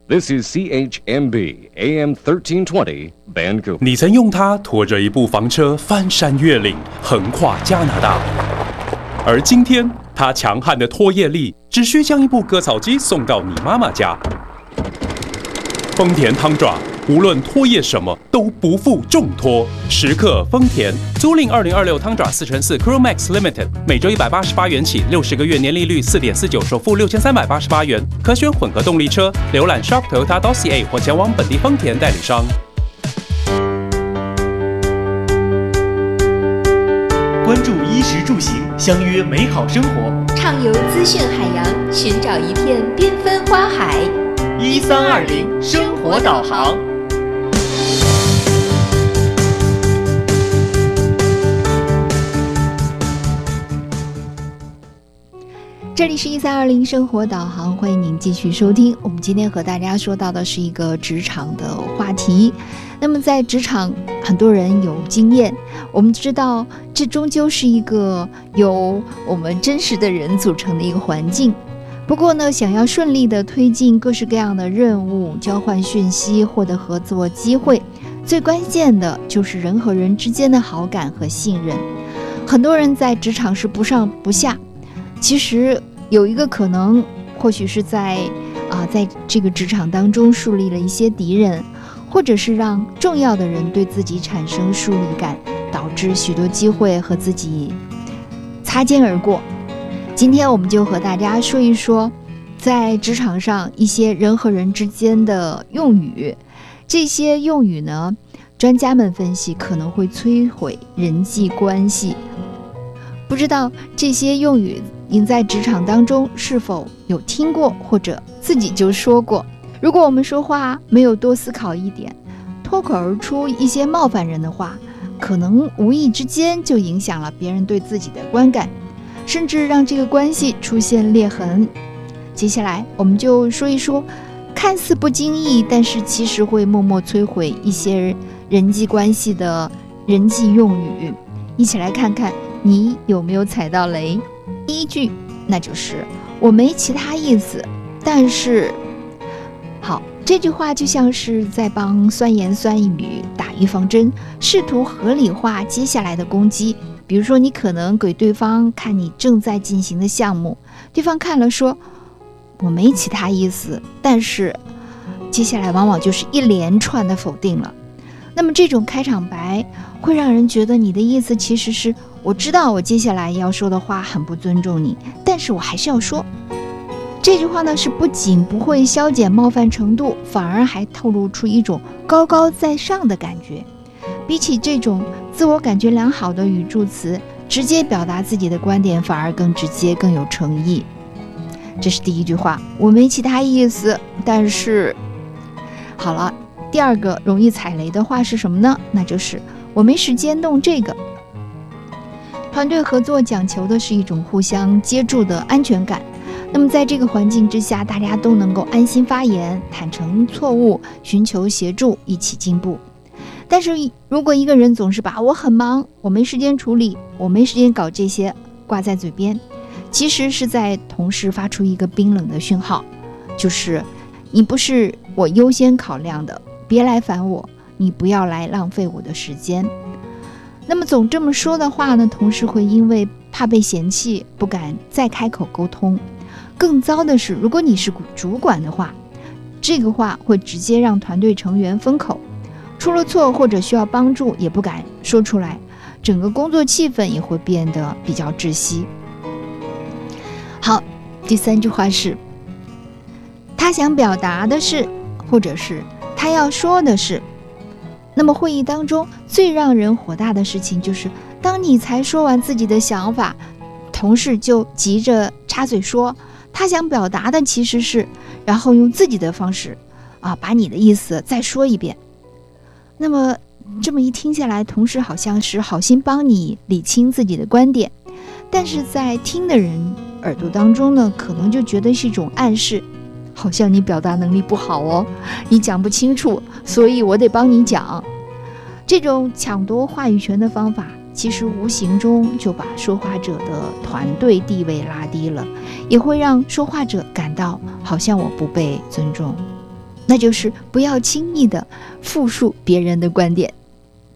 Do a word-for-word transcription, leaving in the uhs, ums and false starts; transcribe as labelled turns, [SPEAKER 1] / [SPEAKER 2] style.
[SPEAKER 1] This is C H M B A M thirteen twenty Vancouver。
[SPEAKER 2] 你曾用它拖着一部房车翻山越岭，横跨加拿大，而今天它强悍的拖曳力，只需将一部割草机送到你妈妈家。丰田汤爪，无论拖曳什么都不负重拖，时刻丰田。租赁二零二六汤爪四乘四 Crew Max Limited， 每周一百八十八元起，六十个月年利率 四点四九，首付六千三百八十八元，可选混合动力车。浏览 shop toyota dot c a 或前往本地丰田代理商。
[SPEAKER 3] 关注衣食住行，相约美好生活。
[SPEAKER 4] 畅游资讯海洋，寻找一片缤纷花海。
[SPEAKER 3] 一三二零生活导航。
[SPEAKER 4] 这里是一三二零生活导航，欢迎您继续收听。我们今天和大家说到的是一个职场的话题。那么在职场，很多人有经验，我们知道这终究是一个由我们真实的人组成的一个环境。不过呢，想要顺利的推进各式各样的任务，交换讯息，获得合作机会，最关键的就是人和人之间的好感和信任。很多人在职场是不上不下，其实有一个可能，或许是在啊、呃，在这个职场当中树立了一些敌人，或者是让重要的人对自己产生疏离感，导致许多机会和自己擦肩而过。今天我们就和大家说一说，在职场上一些人和人之间的用语。这些用语呢，专家们分析可能会摧毁人际关系。不知道这些用语您在职场当中是否有听过，或者自己就说过？如果我们说话没有多思考一点，脱口而出一些冒犯人的话，可能无意之间就影响了别人对自己的观感，甚至让这个关系出现裂痕。接下来我们就说一说看似不经意，但是其实会默默摧毁一些人际关系的人际用语，一起来看看你有没有踩到雷。第一句，那就是我没其他意思，但是好，这句话就像是在帮酸言酸语打预防针，试图合理化接下来的攻击。比如说，你可能给对方看你正在进行的项目，对方看了说我没其他意思，但是接下来往往就是一连串的否定了。那么这种开场白会让人觉得你的意思其实是，我知道我接下来要说的话很不尊重你，但是我还是要说。这句话呢，是不仅不会消减冒犯程度，反而还透露出一种高高在上的感觉。比起这种自我感觉良好的语助词，直接表达自己的观点反而更直接更有诚意。这是第一句话，我没其他意思，但是好了。第二个容易踩雷的话是什么呢？那就是我没时间弄这个。团队合作讲求的是一种互相接住的安全感，那么在这个环境之下，大家都能够安心发言，坦诚错误，寻求协助，一起进步。但是如果一个人总是把我很忙，我没时间处理，我没时间搞这些挂在嘴边，其实是在同时发出一个冰冷的讯号，就是你不是我优先考量的，别来烦我，你不要来浪费我的时间。那么总这么说的话呢，同事会因为怕被嫌弃，不敢再开口沟通。更糟的是，如果你是主管的话，这个话会直接让团队成员封口，出了错或者需要帮助也不敢说出来，整个工作气氛也会变得比较窒息。好，第三句话是他想表达的是，或者是他要说的是。那么会议当中最让人火大的事情就是，当你才说完自己的想法，同事就急着插嘴说他想表达的其实是，然后用自己的方式啊把你的意思再说一遍。那么这么一听下来，同事好像是好心帮你理清自己的观点，但是在听的人耳朵当中呢，可能就觉得是一种暗示，好像你表达能力不好哦，你讲不清楚，所以我得帮你讲。这种抢夺话语权的方法，其实无形中就把说话者的团队地位拉低了，也会让说话者感到好像我不被尊重。 那就是不要轻易的复述别人的观点。